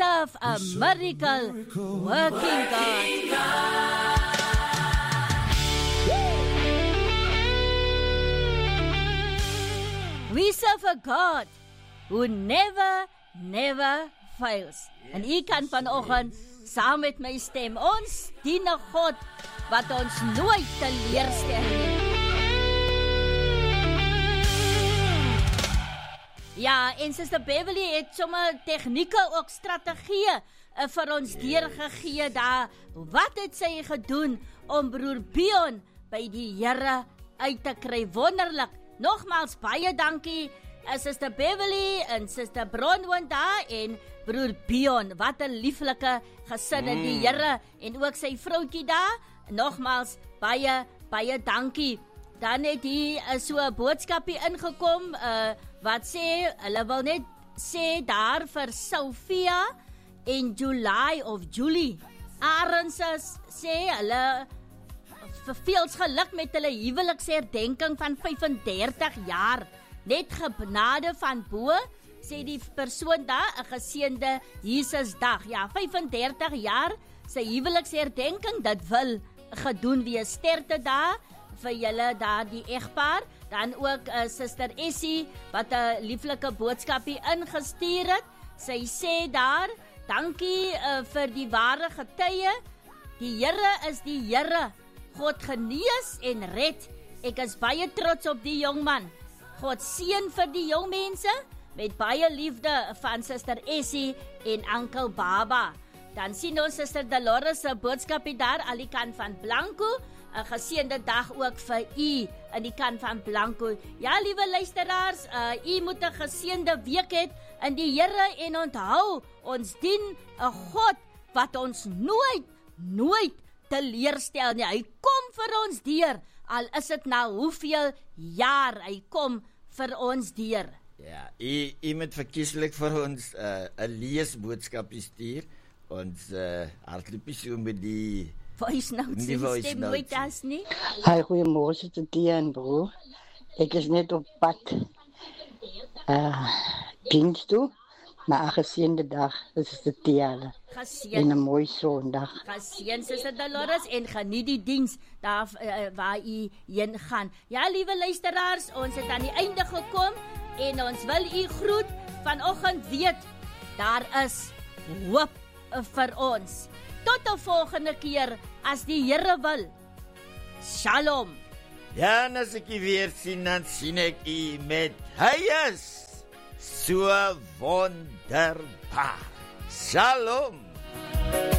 serve a miracle working God. We serve a God who never fails. En u kan vanoggend saam met my stem. Ons dien 'n God wat ons nooit teleurstel nie. Ja, en Suster Beverly het sommer tegnieke ook strategieë vir ons deurgegee daar. Wat het sy gedoen om broer Bion by die Here uit te kry? Wonderlik. Nogmaals baie dankie Suster Beverly en Suster Bronwyn daar en broer Bion. Wat 'n lieflike gesin in die Here en ook sy vroutjie daar. Nogmaals baie dankie. Dan het hier so 'n boodskapie ingekom wat sê hulle wil net sê daar vir Sofia en Julie Arends sê hulle veels geluk met hulle huweliksherdenking van 35 jaar. Net genade van bo, sê die persoon daar, 'n geseënde Jesusdag. Ja, 35 jaar sy huweliksherdenking, dit wil gedoen wees. Sterkte daar vir julle daar die egpaar. Dan ook Suster Essie wat 'n lieflike boodskapie ingestuur het. Sy sê daar, dankie vir die ware getuie. Die Here is die Here. God genees en red. Ek is baie trots op die jong man. God seën vir die jong mense met baie liefde van Suster Essie en Oom Baba. Dan sien ons Suster Dolores se boodskapie daar aan die kant van Blanco. 'n Geseënde dag ook vir u in die kant van Blanco. Ja, liewe luisteraars, u moet 'n geseënde week hê in die Here en onthou, ons dien 'n God wat ons nooit teleurstel nie. Hy kom vir ons deur, al is dit na hoeveel jaar hy kom vir ons deur. Ja, u moet verkieslik vir ons 'n leesboodskap stuur. Ons hartlik so met die voice notes, die stem nooit as nie. Hi, goeiemôre Suster Tia en broer. Ek is net op pad diens toe, maar 'n geseënde dag, Suster Tia. En 'n mooi Sondag. Geseën Suster Dolores en geniet die diens daar waar u heen gaan. Ja, liewe luisteraars, ons het aan die einde gekom en ons wil u groet. Vanoggend weet, daar is hoop vir ons. Tot 'n volgende keer as die Here wil. Shalom. Ja, en as ek u weer sien, dan sien ek u met hy is so wonderbaar. Shalom.